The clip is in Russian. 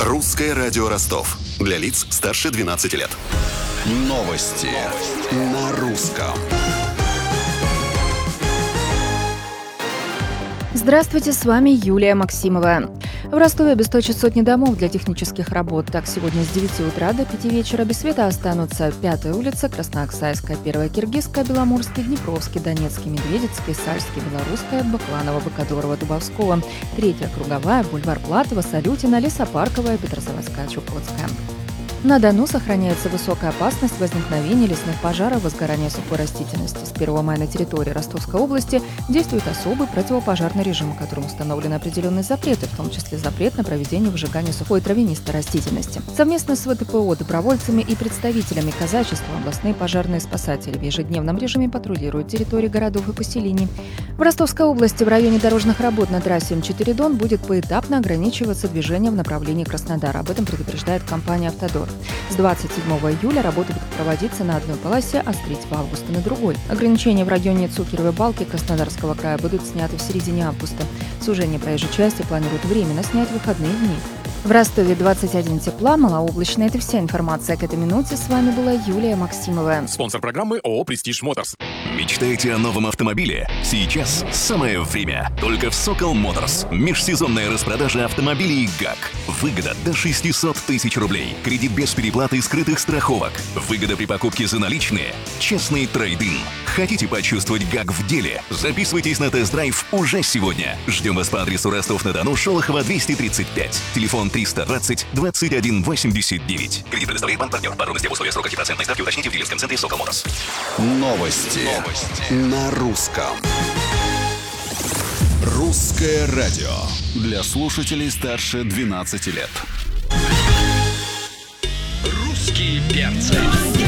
Русское радио Ростов. Для лиц старше 12 лет. Новости на русском. Здравствуйте, с вами Юлия Максимова. В Ростове обесточат сотни домов для технических работ. Так, сегодня с 9 утра до 5 вечера без света останутся 5-я улица, Краснооксайская, 1-я Киргизская, Беломорский, Днепровский, Донецкий, Медведицкий, Сальский, Белорусская, Бакланова, Бокодорова, Дубовского, 3-я Круговая, бульвар Платова, Салютина, Лесопарковая, Петрозаводская, Чукотская. На Дону сохраняется высокая опасность возникновения лесных пожаров, возгорания сухой растительности. С 1 мая на территории Ростовской области действует особый противопожарный режим, которым установлены определенные запреты, в том числе запрет на проведение выжигания сухой травянистой растительности. Совместно с ВТПО, добровольцами и представителями казачества областные пожарные спасатели в ежедневном режиме патрулируют территории городов и поселений. В Ростовской области в районе дорожных работ на трассе М4 Дон будет поэтапно ограничиваться движение в направлении Краснодара. Об этом предупреждает компания «Автодор». С 27 июля работы будут проводиться на одной полосе, а с 3 августа на другой. Ограничения в районе Цукеровой Балки Краснодарского края будут сняты в середине августа. Сужение проезжей части планируют временно снять в выходные дни. В Ростове 21 тепла, малооблачно. Это вся информация к этой минуте. С вами была Юлия Максимова. Спонсор программы ООО «Престиж Моторс». Мечтаете о новом автомобиле? Сейчас самое время. Только в Сокол Моторс. Межсезонная распродажа автомобилей ГАК. Выгода до 600 тысяч рублей. Кредит без переплаты и скрытых страховок. Выгода при покупке за наличные. Честный трейд-ин. Хотите почувствовать ГАК в деле? Записывайтесь на тест-драйв уже сегодня. Ждем вас по адресу Ростов-на-Дону, Шолохова, 235. Телефон 320 21 89. Кредит предоставляет банк-партнер. Подробности об условиях срока и процентной ставки уточните в дилерском центре Сокол Моторс. Новости на русском. Русское радио. Для слушателей старше 12 лет. Русские перцы.